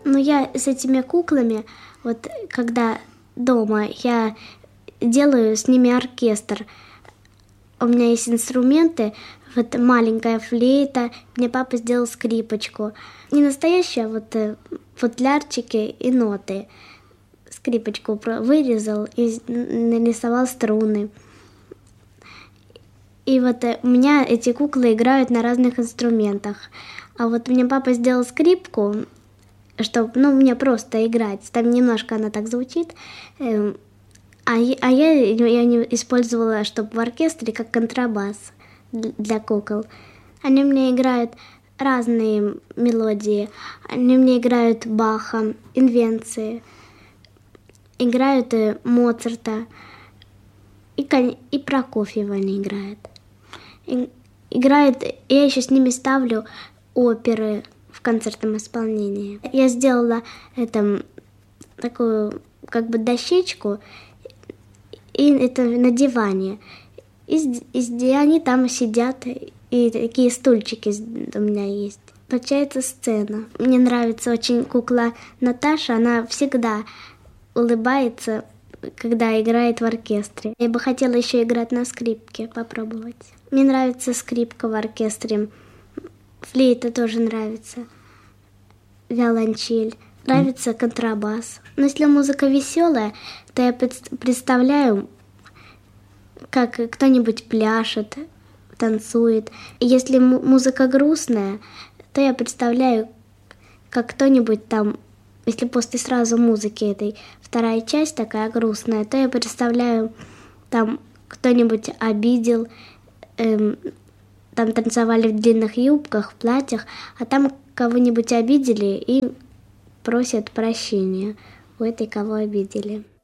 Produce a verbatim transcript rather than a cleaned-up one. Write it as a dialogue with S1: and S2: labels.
S1: Ну, я с этими куклами, вот когда дома, я делаю с ними оркестр. У меня есть инструменты, вот маленькая флейта, мне папа сделал скрипочку. Не настоящая, вот футлярчики и ноты. Скрипочку вырезал и нарисовал струны. И вот у меня эти куклы играют на разных инструментах. А вот мне папа сделал скрипку, чтобы, ну, мне просто играть. Там немножко она так звучит. А я, а я ее использовала, чтобы в оркестре, как контрабас для кукол. Они мне играют разные мелодии. Они мне играют Баха, инвенции. Играют Моцарта. И, и Прокофьева они играют. И, играют, я еще с ними ставлю оперы в концертном исполнении. Я сделала это, такую как бы дощечку, и это на диване. И, и они там сидят, и такие стульчики у меня есть. Получается сцена. Мне нравится очень кукла Наташа, она всегда улыбается, когда играет в оркестре. Я бы хотела еще играть на скрипке, попробовать. Мне нравится скрипка в оркестре. Флейта тоже нравится. Виолончель. Нравится контрабас. Но если музыка веселая, то я представляю, как кто-нибудь пляшет, танцует. И если музыка грустная, то я представляю, как кто-нибудь там, если после сразу музыки этой вторая часть такая грустная, то я представляю, там кто-нибудь обидел, эм, там танцевали в длинных юбках, в платьях, а там кого-нибудь обидели и просят прощения у этой, кого обидели.